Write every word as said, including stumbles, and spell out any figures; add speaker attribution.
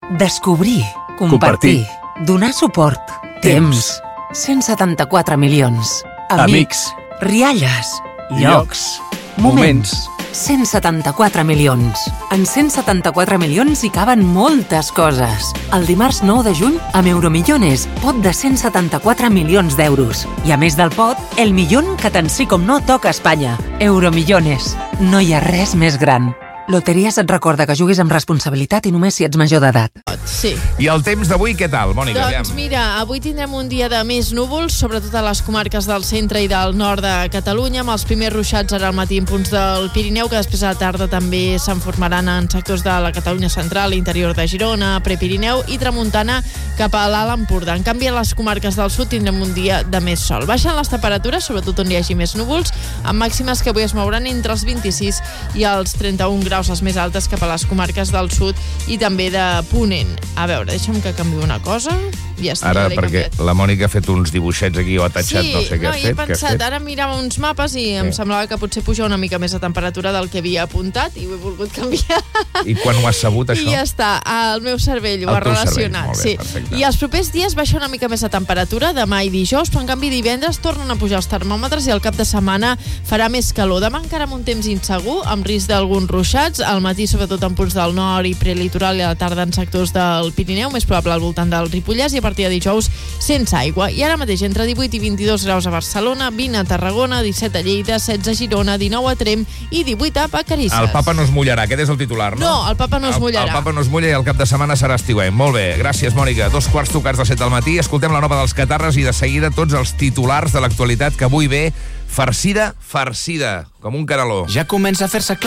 Speaker 1: Descobrir, compartir, donar suport, temps, cent setanta-quatre milions, amics, rialles, llocs, moments, cent setanta-quatre milions. En cent setanta-quatre milions hi caben moltes coses. El dimarts nou de juny, amb Euromillones, pot de cent setanta-quatre milions d'euros. I a més del pot, el milion que tant sí com no toca a Espanya. Euromillones. No hi ha res més gran. Loteries et recorda que juguis amb responsabilitat i només si ets major d'edat.
Speaker 2: Sí.
Speaker 3: I el temps d'avui què tal, Mònica?
Speaker 2: Doncs mira, avui tindrem un dia de més núvols, sobretot a les comarques del centre i del nord de Catalunya, amb els primers ruixats ara al matí en punts del Pirineu, que després a la tarda també se'n formaran en sectors de la Catalunya central, interior de Girona, Prepirineu i tramuntana cap a l'Alt Empordà. En canvi, a les comarques del sud tindrem un dia de més sol. Baixen les temperatures, sobretot on hi hagi més núvols, amb màximes que avui es mouran entre els vint-i-sis i els trenta-un graus, les més altes cap a les comarques del sud i també de Ponent. A veure, deixa'm que canviï una cosa. Ja està,
Speaker 3: ara,
Speaker 2: ja
Speaker 3: perquè
Speaker 2: canviat.
Speaker 3: la Mònica ha fet uns dibuixets aquí o ha tatxat,
Speaker 2: sí,
Speaker 3: no sé què
Speaker 2: no,
Speaker 3: has
Speaker 2: he
Speaker 3: fet.
Speaker 2: pensat,
Speaker 3: fet?
Speaker 2: ara mirava uns mapes i em
Speaker 3: sí.
Speaker 2: semblava que potser puja una mica més de temperatura del que havia apuntat i ho he volgut canviar.
Speaker 3: I quan ho has sabut, això?
Speaker 2: I ja està, el meu cervell ho
Speaker 3: el
Speaker 2: ha relacionat.
Speaker 3: Cervell,
Speaker 2: sí.
Speaker 3: bé,
Speaker 2: I els propers dies baixa una mica més de temperatura, demà i dijous, però en canvi divendres tornen a pujar els termòmetres i al cap de setmana farà més calor. Demà encara amb un temps insegur, amb risc d'alguns ruixats, al matí sobretot en punts del nord i prelitoral i a la tarda en sectors del Pirineu, més probable al voltant del Ripollès, i a partir de dijous sense aigua. I ara mateix entre divuit i vint-i-dos graus a Barcelona, vint a Tarragona, disset a Lleida, setze a Girona, dinou a Tremp i divuit a Vacarisses.
Speaker 3: El papa no es mullarà, aquest és el titular, no?
Speaker 2: No, el papa no es mullarà.
Speaker 3: El, el papa no es mulla i el cap de setmana serà estiuenc. Molt bé, gràcies, Mònica. Dos quarts tocats de set del matí, escoltem la nova dels Catarres i de seguida tots els titulars de l'actualitat que avui ve farcida, farcida, com un caneló.
Speaker 4: Ja comença a fer-se clar.